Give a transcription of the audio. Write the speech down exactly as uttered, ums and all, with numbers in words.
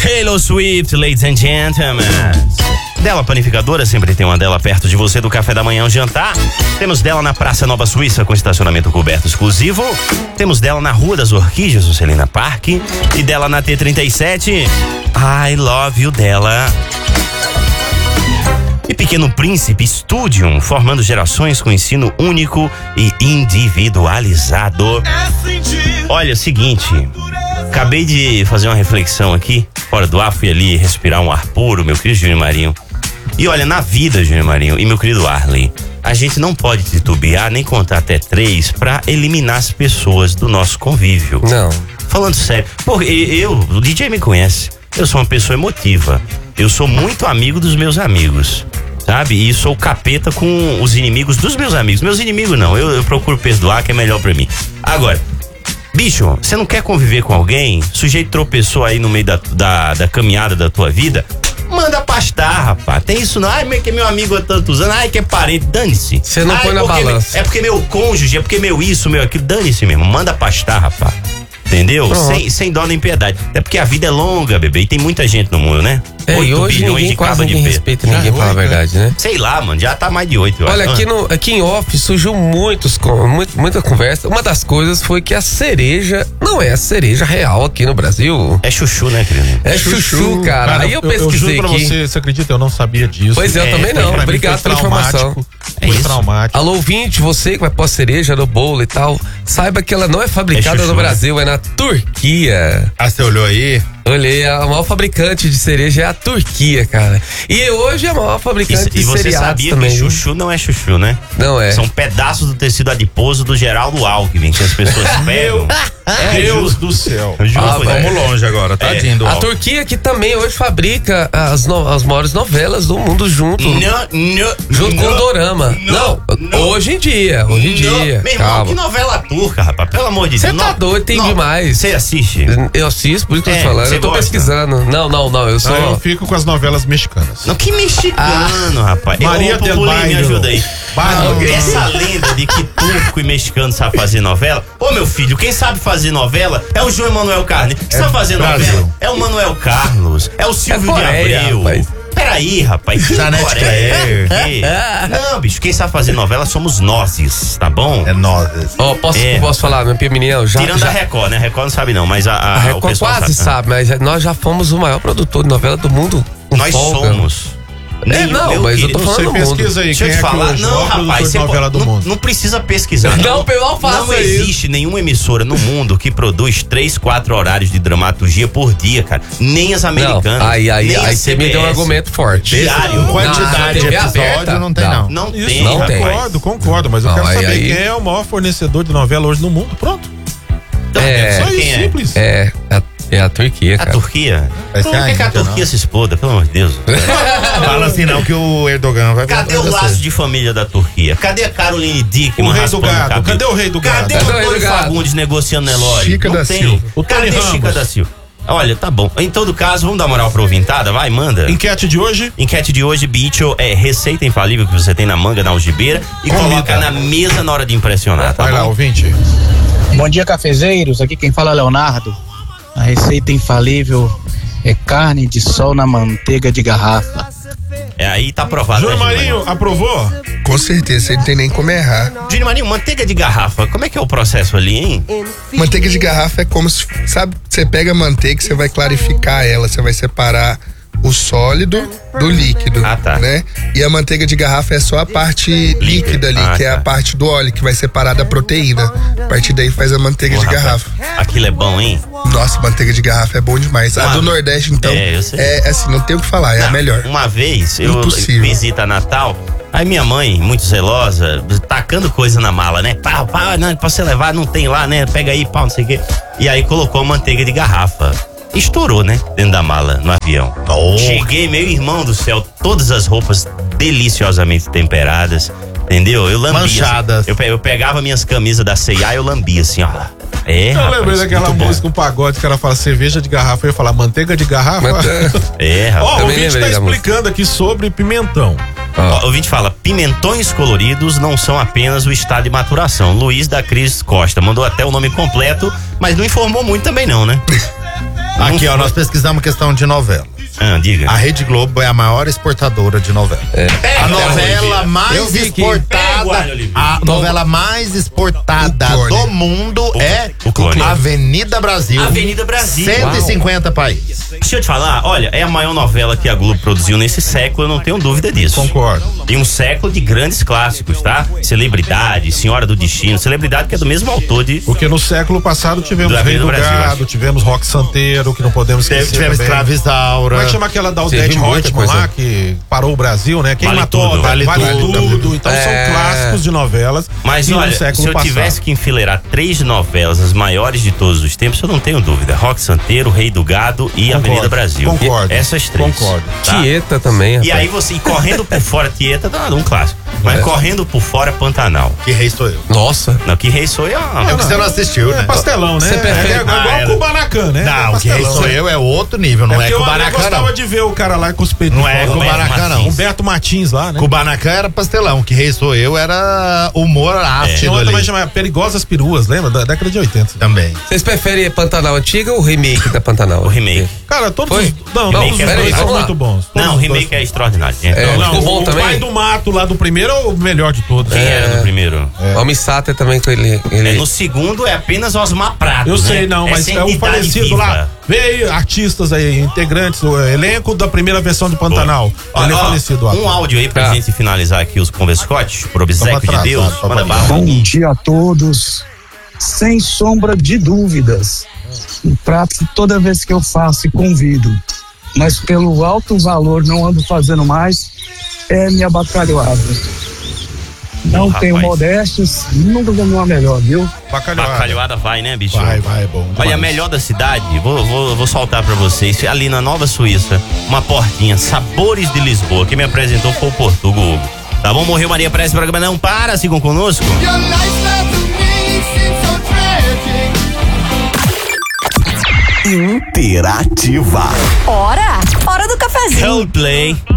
Taylor Swift, ladies and gentlemen. Dela Panificadora, sempre tem uma dela perto de você do café da manhã ao jantar. Temos dela na Praça Nova Suíça com estacionamento coberto exclusivo. Temos dela na Rua das Orquídeas, no Celina Park. E dela na T trinta e sete. I love you dela. E Pequeno Príncipe Studium, formando gerações com ensino único e individualizado. Olha, é o seguinte, acabei de fazer uma reflexão aqui, fora do ar, fui ali respirar um ar puro, meu querido Júnior Marinho. E olha, na vida, Júnior Marinho e meu querido Arley, a gente não pode titubear nem contar até três pra eliminar as pessoas do nosso convívio. Não. Falando sério, porque eu, o D J me conhece, eu sou uma pessoa emotiva. Eu sou muito amigo dos meus amigos, sabe? E sou capeta com os inimigos dos meus amigos. Meus inimigos não, eu, eu procuro perdoar, que é melhor pra mim. Agora, bicho, você não quer conviver com alguém? O sujeito tropeçou aí no meio da, da, da caminhada da tua vida? Manda pastar, rapaz. Tem isso não? Ai, que é meu amigo há tantos anos. Ai, que é parente. Dane-se. Você não Ai, põe na balança. É porque meu cônjuge, é porque meu isso, meu aquilo. Dane-se mesmo. Manda pastar, rapaz. Entendeu? Sem, sem dó nem piedade. É porque a vida é longa, bebê. E tem muita gente no mundo, né? É, e hoje ninguém quase ninguém respeita ninguém, pra falar a verdade, né? Sei lá, mano. Já tá mais de oito. Olha, aqui, no, aqui em off surgiu muitos, muito, muita conversa. Uma das coisas foi que a cereja não é a cereja real aqui no Brasil. É chuchu, né, querido? É chuchu, chuchu cara. cara. Aí eu, eu pesquisei eu juro pra aqui. Você, você acredita? Eu não sabia disso. Pois é, eu é, também não. Obrigado pela informação. É foi isso. traumático. Alô, ouvinte, você que vai pôr cereja no bolo e tal, saiba que ela não é fabricada é chuchu, no Brasil, né? É na Turquia. Ah, você olhou aí? Olhei, a maior fabricante de cereja é a Turquia, cara. E hoje é a maior fabricante e, de e você cereais sabia também. Que chuchu não é chuchu, né? Não é. São pedaços do tecido adiposo do Geraldo Alckmin, que as pessoas pegam. É, Deus do céu. Ah, vamos longe agora, tadinho do A Turquia que também hoje fabrica as, no, as maiores novelas do mundo junto. Não, não, junto não, com o Dorama. Não, não, não, hoje em dia, hoje em não, dia. Meu irmão, calma. que novela turca, rapaz, pelo amor de Deus. Você tá doido, tem não, demais. Você assiste? Eu assisto, por isso que eu é, tô falando. Eu tô gosta? pesquisando. Não, não, não, eu sou... Ah, eu fico com as novelas mexicanas. Não, que mexicano, ah, rapaz. Maria del Bairro. Me ajuda aí. Bairro. Essa lenda de que turco e mexicano sabe fazer novela. Ô, meu filho, quem sabe fazer novela é o João Emanuel Carlos. Quem é sabe fazer Brasil. Novela é o Manuel Carlos. É o Silvio é Coreia, de Abreu. Rapaz. Peraí, rapaz. Janete Claire. Não, bicho, quem sabe fazer novela somos nós, tá bom? É nós. Ó, oh, posso, é. posso falar, meu menino? Já, Tirando já... a Record, né? A Record não sabe não, mas a, a, a Record quase sabe, sabe, mas nós já fomos o maior produtor de novela do mundo. Nós folga. somos. É, não, meu, mas eu tô falando do mundo. Pesquisa aí, deixa eu te é falar, não, rapaz, você novela do não, mundo. não precisa pesquisar. Não, não pelo faça Não existe isso. nenhuma emissora no mundo que produz três, quatro horários de dramaturgia por dia, cara. Nem as americanas. Não, aí, aí, aí você me deu um argumento forte. Diário. Quantidade de episódio aberta? não tem, não. Não, não isso, tem, não rapaz. Concordo, concordo, mas eu não, quero aí, saber aí... quem é o maior fornecedor de novela hoje no mundo. Pronto. É, só isso, simples. É, é. É a Turquia, cara. A Turquia? Por que, que a Turquia não. se exploda, pelo amor de Deus? Fala assim não, que o Erdogan vai... Cadê o laço de família da Turquia? Cadê a Caroline Dickman? O rei do gado. Cadê o rei do gado? Cadê o Antônio Fagundes negociando Nelore? Chica não da tem. Silva. O Cadê Tony Chica Ramos? da Silva? Olha, tá bom. Em todo caso, vamos dar moral pra ouvintada? Vai, manda. Enquete de hoje? Enquete de hoje, Bicho, é receita infalível que você tem na manga, na algibeira e Comida. Coloca na mesa na hora de impressionar, tá Vai bom? lá, ouvinte. Bom dia, cafezeiros. Aqui quem fala é Leonardo. A receita infalível é carne de sol na manteiga de garrafa. É, aí tá aprovado. Júnior né, Marinho, aprovou? Com certeza, ele não tem nem como errar. Júnior Marinho, manteiga de garrafa, como é que é o processo ali, hein? Manteiga de garrafa é como se, sabe, você pega a manteiga, você vai clarificar ela, você vai separar o sólido do líquido, ah, tá. né? E a manteiga de garrafa é só a parte líquida ali, ah, que é tá. a parte do óleo, que vai separar da proteína. A partir daí faz a manteiga Porra, de garrafa. Rapaz, aquilo é bom, hein? Nossa, manteiga de garrafa é bom demais. Uma... A do Nordeste, então, é, eu sei. é assim, não tem o que falar, é não, a melhor. Uma vez, eu Impossível. visita Natal, aí minha mãe, muito zelosa, tacando coisa na mala, né? Pá, pá, não, pra você levar, não tem lá, né? Pega aí, pau, não sei o quê. E aí colocou manteiga de garrafa. Estourou, né? Dentro da mala, no avião. Oh. Cheguei, meu irmão do céu, todas as roupas deliciosamente temperadas, entendeu? Eu lambia. Manchadas. Assim, eu, eu pegava minhas camisas da C e A e eu lambia assim, ó. É, eu rapaz, lembrei daquela música, um pagode que ela fala cerveja de garrafa, eu ia falar manteiga de garrafa. É, rapaz. Ó, oh, o ouvinte tá explicando aqui sobre pimentão. Ó, o ouvinte fala, pimentões coloridos não são apenas o estado de maturação. Luiz da Cris Costa mandou até o nome completo, mas não informou muito também não, né? Aqui, ó, nós pesquisamos questão de novela. Ah, diga. A Rede Globo é a maior exportadora de novela. É. A novela mais Eu vi que- exportada, Pega, Olivia. a novela mais exportada O clone. do mundo é o clone. Avenida Brasil. Avenida Brasil. cento e cinquenta países. Deixa eu te falar, olha, é a maior novela que a Globo produziu nesse século, eu não tenho dúvida disso. Concordo. E um século de grandes clássicos, tá? Celebridade, Senhora do Destino, Celebridade que é do mesmo autor de... Porque no século passado tivemos Do Rei Avenida do Brasil, Gado, acho. tivemos Rock Santeiro, que não podemos esquecer. Tivemos também. Escrava Isaura. Como é que chama aquela da Sim, Odete vi muita Reutemann coisa. lá, que parou o Brasil, né? Quem Vale matou Tudo. Vale, Vale vale Tudo. tudo. Então É. são clássicos de novelas. Mas e no olha, século se eu passado. tivesse que enfileirar três novelas, as maiores de todos os tempos, eu não tenho dúvida. Rock Santeiro, Rei do Gado e Concordo, Avenida Brasil. concordo, Essas três. concordo. Tá? Tieta também, rapaz. E aí você, e correndo por fora, Tieta, tá um clássico. Mas É. correndo por fora, Pantanal. Que rei sou eu. Nossa. Não, que rei sou eu. É o que você não assistiu, É né? pastelão, né? Você prefere- É igual Ah, o era. Kubanacan, né? Não, É o que rei pastelão, sou né? eu é outro nível, não é, porque eu- eu Kubanacan, gostava não. de ver o cara lá com os peitos Não de é fora. Kubanacan, não. Humberto Martins lá, né? Kubanacan era pastelão, o que rei sou eu era humor Tinha ácido outra ali. também chamada Perigosas Peruas, lembra? Da década de oitenta. Também. Vocês preferem Pantanal antiga ou o remake da Pantanal? O remake. Cara, todos Foi? os, não, Remake todos é os dois legal. são Vamos lá. muito bons. Todos Não, o os remake dois. é extraordinário. gente. É, Não, ficou bom o também? Pai do Mato lá do primeiro é o melhor de todos. Quem era no primeiro? O Almi Sater também com ele. ele... É, no segundo é apenas Osmar Prato. Eu né? sei, não, mas Essa é o entidade falecido viva. lá. Veio artistas aí, integrantes, o elenco da primeira versão de Pantanal. Ó, Ele é ó, falecido, ó. Um áudio aí pra Tá. gente finalizar aqui os converscotes, por obséquio de atrasado, Deus. tava Manda atrasado. bala. Bom dia a todos. Sem sombra de dúvidas, um prato toda vez que eu faço e convido, mas pelo alto valor não ando fazendo mais, é minha bacalhoada. Não Bom, tenho rapaz. modéstias, nunca ganhei uma melhor, viu? Bacalhoada. Bacalhoada vai, né, bicho? Vai, vai, é bom. Olha, a demais. melhor da cidade, vou, vou, vou soltar pra vocês, ali na Nova Suíça, uma portinha, Sabores de Lisboa, quem me apresentou foi o Portugal Hugo. Tá bom? Morreu Maria Prece, programa não para, sigam conosco. Interativa. Hora! Hora do cafezinho. Coldplay.